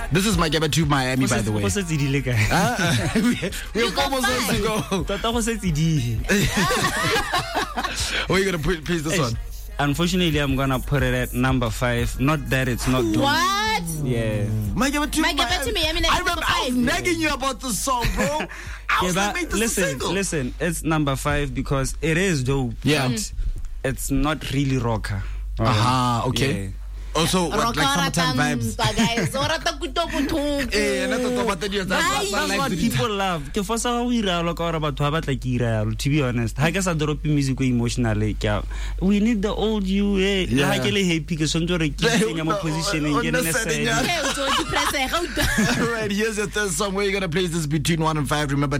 This is my Gaba to Miami, by the way. What's it? We're almost to go. Where are you gonna place this one? Unfortunately, I'm gonna put it at number 5. Not that it's not doing. What? Yeah. My Gaba to Miami. I remember I was nagging you about the song, bro. I was like, make this a single. Listen, it's number 5 because it is dope. Yeah. But it's not really rocker. Aha, okay. Yeah. Also, like summertime vibes. That's what people love. To be honest, I guess I drop music emotionally. We need the old you. Alright, here's your third song. Where you gonna place this between 1 and 5? Remember.